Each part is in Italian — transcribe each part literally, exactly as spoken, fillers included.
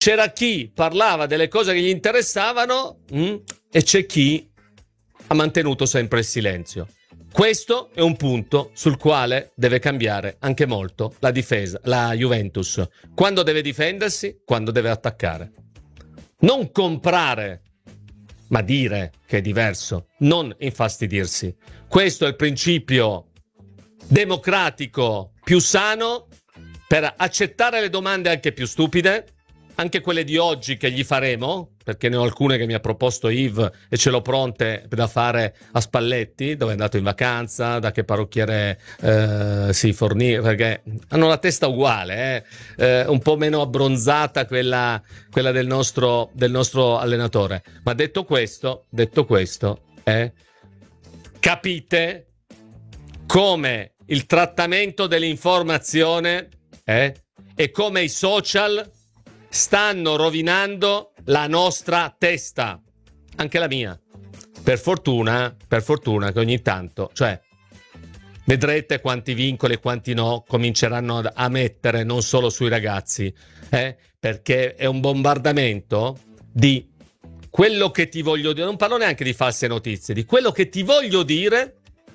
c'era chi parlava delle cose che gli interessavano mh, e c'è chi ha mantenuto sempre il silenzio. Questo è un punto sul quale deve cambiare anche molto la difesa, la Juventus. Quando deve difendersi, quando deve attaccare. Non comprare, ma dire che è diverso, non infastidirsi. Questo è il principio democratico più sano per accettare le domande anche più stupide, anche quelle di oggi che gli faremo, perché ne ho alcune che mi ha proposto Yves e ce l'ho pronte da fare a Spalletti, dove è andato in vacanza, da che parrucchiere eh, si fornisce, perché hanno la testa uguale, eh? Eh, un po' meno abbronzata quella, quella del nostro, del nostro allenatore. Ma detto questo, detto questo, eh, capite come il trattamento dell'informazione eh, e come i social stanno rovinando la nostra testa, anche la mia. Per fortuna, per fortuna che ogni tanto, cioè, vedrete quanti vincoli e quanti no cominceranno a mettere non solo sui ragazzi, eh, perché è un bombardamento di quello che ti voglio dire. Non parlo neanche di false notizie, di quello che ti voglio dire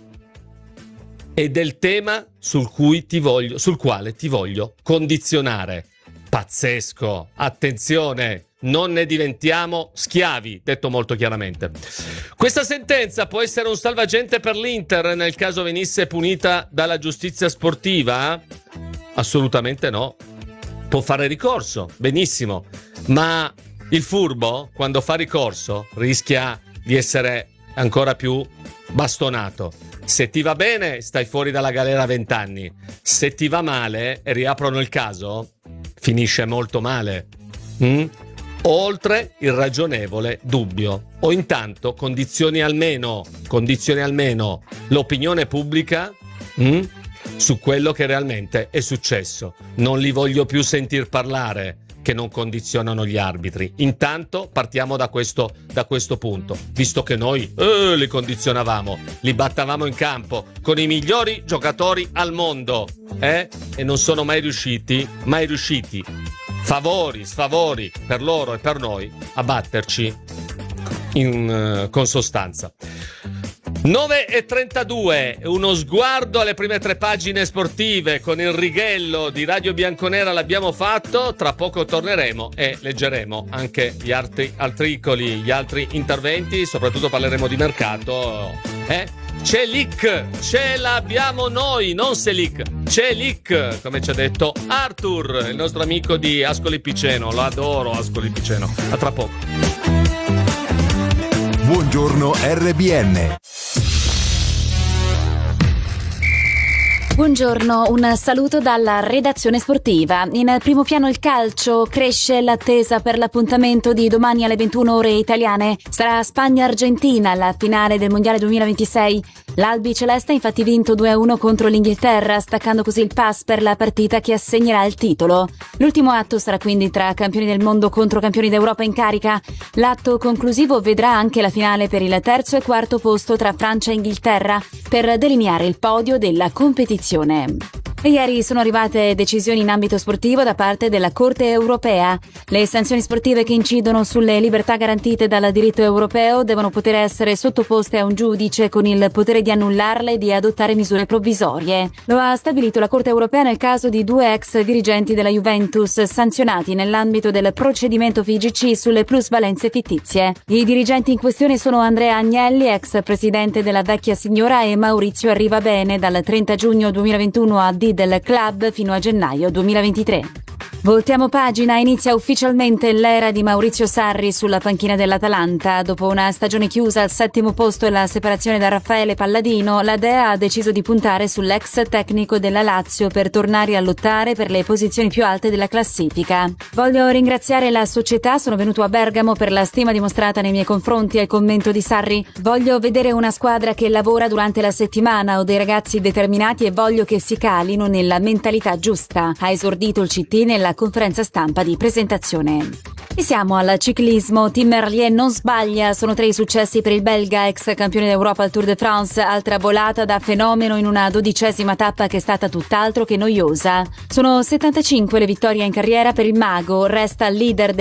e del tema sul cui ti voglio, sul quale ti voglio condizionare. Pazzesco, attenzione, non ne diventiamo schiavi, detto molto chiaramente. Questa sentenza può essere un salvagente per l'Inter nel caso venisse punita dalla giustizia sportiva? Assolutamente no. Può fare ricorso, benissimo, ma il furbo, quando fa ricorso, rischia di essere ancora più bastonato. Se ti va bene, stai fuori dalla galera a vent'anni. Se ti va male e riaprono il caso, finisce molto male. Mm? Oltre il ragionevole dubbio. O intanto condizioni almeno, condizioni almeno l'opinione pubblica mm? su quello che realmente è successo. Non li voglio più sentir parlare che non condizionano gli arbitri. Intanto partiamo da questo, da questo punto, visto che noi eh, li condizionavamo, li battavamo in campo con i migliori giocatori al mondo eh? e non sono mai riusciti, mai riusciti, favori, sfavori per loro e per noi, a batterci in, uh, con sostanza. nove e trentadue, uno sguardo alle prime tre pagine sportive con il righello di Radio Bianconera l'abbiamo fatto, tra poco torneremo e leggeremo anche gli altri articoli, gli altri interventi, soprattutto parleremo di mercato. Eh? C'è Lick, ce l'abbiamo noi, non Selic, c'è Lick, come ci ha detto Arthur, il nostro amico di Ascoli Piceno, lo adoro Ascoli Piceno, a tra poco. Buongiorno R B N. Buongiorno, un saluto dalla redazione sportiva. In primo piano il calcio, cresce l'attesa per l'appuntamento di domani alle ventuno ore italiane. Sarà Spagna-Argentina la finale del Mondiale duemilaventisei. L'Albi Celeste ha infatti vinto due a uno contro l'Inghilterra, staccando così il pass per la partita che assegnerà il titolo. L'ultimo atto sarà quindi tra campioni del mondo contro campioni d'Europa in carica. L'atto conclusivo vedrà anche la finale per il terzo e quarto posto tra Francia e Inghilterra, per delineare il podio della competizione. E ieri sono arrivate decisioni in ambito sportivo da parte della Corte europea. Le sanzioni sportive che incidono sulle libertà garantite dal diritto europeo devono poter essere sottoposte a un giudice con il potere di annullarle e di adottare misure provvisorie. Lo ha stabilito la Corte europea nel caso di due ex dirigenti della Juventus sanzionati nell'ambito del procedimento F I G C sulle plusvalenze fittizie. I dirigenti in questione sono Andrea Agnelli, ex presidente della Vecchia Signora, e Maurizio Arrivabene, dal trenta giugno duemilaventuno a D del club fino a gennaio duemilaventitré. Voltiamo pagina, inizia ufficialmente l'era di Maurizio Sarri sulla panchina dell'Atalanta. Dopo una stagione chiusa al settimo posto e la separazione da Raffaele Palladino, la Dea ha deciso di puntare sull'ex tecnico della Lazio per tornare a lottare per le posizioni più alte della classifica. Voglio ringraziare la società, sono venuto a Bergamo per la stima dimostrata nei miei confronti, al commento di Sarri. Voglio vedere una squadra che lavora durante la settimana, ho dei ragazzi determinati e voglio che si calino nella mentalità giusta, ha esordito il C T nella conferenza stampa di presentazione. E siamo al ciclismo. Tim Merlier non sbaglia, sono tre i successi per il belga, ex campione d'Europa al Tour de France, altra volata da fenomeno in una dodicesima tappa che è stata tutt'altro che noiosa. Sono settantacinque le vittorie in carriera per il mago, resta leader